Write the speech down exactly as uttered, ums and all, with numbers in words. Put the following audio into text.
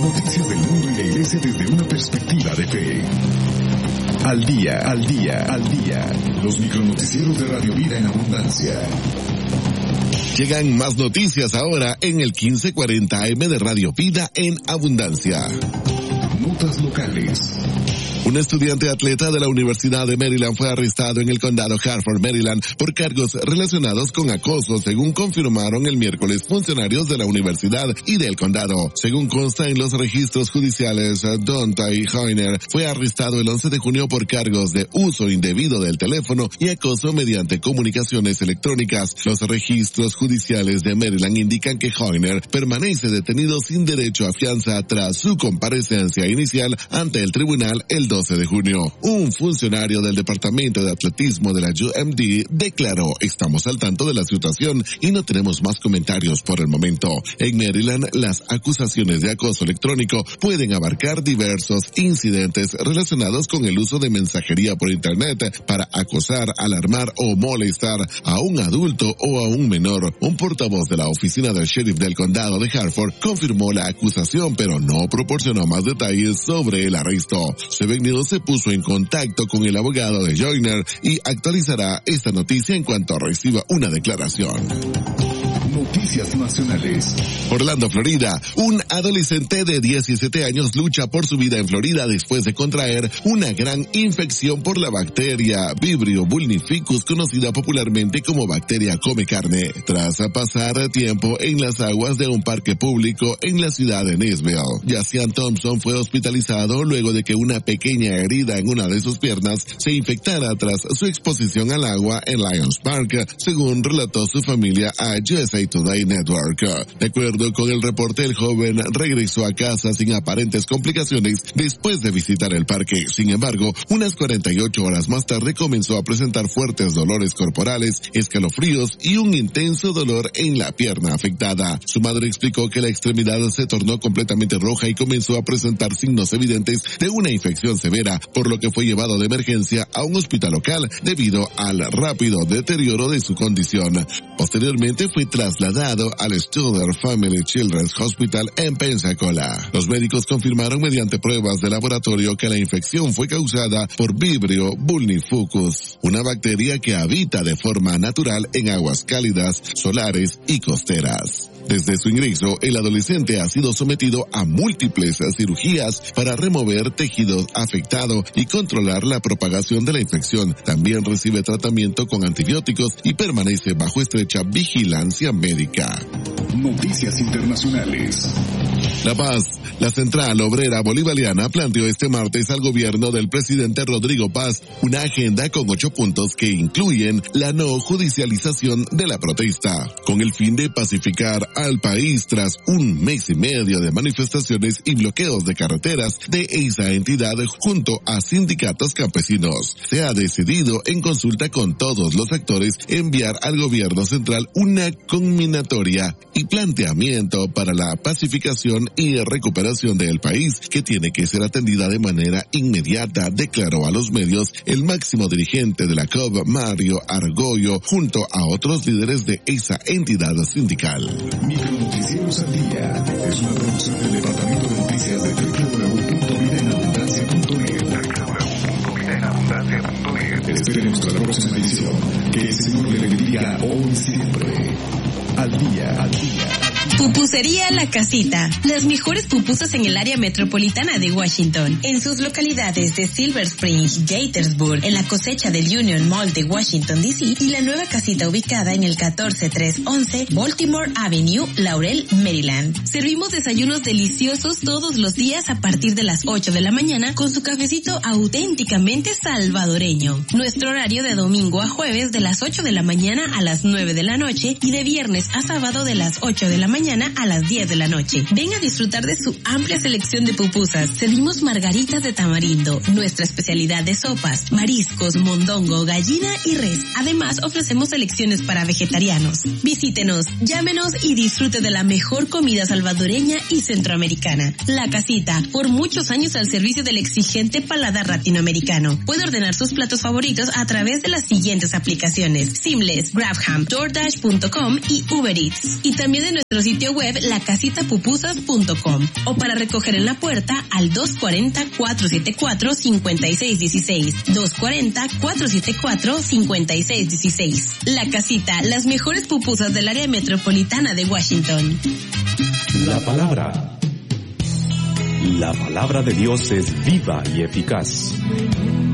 Noticias del mundo y la iglesia desde una perspectiva de fe. Al día, al día, al día. Los micronoticieros de Radio Vida en Abundancia. Llegan más noticias ahora en el quince cuarenta A M de Radio Vida en Abundancia. Notas locales. Un estudiante atleta de la Universidad de Maryland fue arrestado en el condado Hartford, Maryland, por cargos relacionados con acoso, según confirmaron el miércoles funcionarios de la universidad y del condado. Según consta en los registros judiciales, Dontai Joyner fue arrestado el once de junio por cargos de uso indebido del teléfono y acoso mediante comunicaciones electrónicas. Los registros judiciales de Maryland indican que Joyner permanece detenido sin derecho a fianza tras su comparecencia inicial ante el tribunal el doce de junio. Un funcionario del Departamento de Atletismo de la U M D declaró: estamos al tanto de la situación y no tenemos más comentarios por el momento. En Maryland, las acusaciones de acoso electrónico pueden abarcar diversos incidentes relacionados con el uso de mensajería por internet para acosar, alarmar o molestar a un adulto o a un menor. Un portavoz de la oficina del sheriff del condado de Hartford confirmó la acusación, pero no proporcionó más detalles sobre el arresto. Seven News se puso en contacto con el abogado de Joyner y actualizará esta noticia en cuanto reciba una declaración. Noticias nacionales. Orlando, Florida. Un adolescente de diecisiete años lucha por su vida en Florida después de contraer una gran infección por la bacteria Vibrio vulnificus, conocida popularmente como bacteria come carne, tras pasar tiempo en las aguas de un parque público en la ciudad de Nashville. Yacian Thompson fue hospitalizado luego de que una pequeña herida en una de sus piernas se infectara tras su exposición al agua en Lions Park, según relató su familia a U S A Today Network. De acuerdo con el reporte, el joven regresó a casa sin aparentes complicaciones después de visitar el parque. Sin embargo, unas cuarenta y ocho horas más tarde comenzó a presentar fuertes dolores corporales, escalofríos y un intenso dolor en la pierna afectada. Su madre explicó que la extremidad se tornó completamente roja y comenzó a presentar signos evidentes de una infección severa, por lo que fue llevado de emergencia a un hospital local debido al rápido deterioro de su condición. Posteriormente fue trasladado al Studer Family Children's Hospital en Pensacola. Los médicos confirmaron mediante pruebas de laboratorio que la infección fue causada por Vibrio vulnificus, una bacteria que habita de forma natural en aguas cálidas, solares y costeras. Desde su ingreso, el adolescente ha sido sometido a múltiples cirugías para remover tejido afectado y controlar la propagación de la infección. También recibe tratamiento con antibióticos y permanece bajo estrecha vigilancia médica. Noticias internacionales. La Paz. La Central Obrera Bolivariana planteó este martes al gobierno del presidente Rodrigo Paz una agenda con ocho puntos que incluyen la no judicialización de la protesta, con el fin de pacificar al país tras un mes y medio de manifestaciones y bloqueos de carreteras de esa entidad junto a sindicatos campesinos. Se ha decidido, en consulta con todos los actores, enviar al gobierno central una conminatoria y planteamiento para la pacificación y recuperación del país, que tiene que ser atendida de manera inmediata, declaró a los medios el máximo dirigente de la C O B, Mario Argollo, junto a otros líderes de esa entidad sindical. Micronoticieros al día es una producción del Departamento de Noticias de doble u doble u doble u punto vida en abundancia punto net. doble u doble u doble u punto vida en abundancia punto net. Espere nuestra próxima edición. Que el Señor le bendiga hoy y siempre. Al día, al día. Pupusería La Casita. Las mejores pupusas en el área metropolitana de Washington. En sus localidades de Silver Spring, Gaithersburg, en la cosecha del Union Mall de Washington, D C y la nueva casita ubicada en el catorce tres once Baltimore Avenue, Laurel, Maryland. Servimos desayunos deliciosos todos los días a partir de las ocho de la mañana con su cafecito auténticamente salvadoreño. Nuestro horario de domingo a jueves de las ocho de la mañana a las nueve de la noche y de viernes a sábado de las ocho de la mañana a las diez de la noche. Ven a disfrutar de su amplia selección de pupusas. Servimos margaritas de tamarindo, nuestra especialidad de sopas, mariscos, mondongo, gallina y res. Además, ofrecemos selecciones para vegetarianos. Visítenos, llámenos y disfrute de la mejor comida salvadoreña y centroamericana. La Casita, por muchos años al servicio del exigente paladar latinoamericano. Puede ordenar sus platos favoritos a través de las siguientes aplicaciones: Seamless, Grabham, DoorDash punto com y Uber Eats. Y también de nuestro sitio web web la casita pupusas punto com o para recoger en la puerta al dos cuatro cero, cuatro siete cuatro, cinco seis uno seis, dos cuatro cero, cuatro siete cuatro, cinco seis uno seis. La Casita, las mejores pupusas del área metropolitana de Washington. La palabra. La palabra de Dios es viva y eficaz.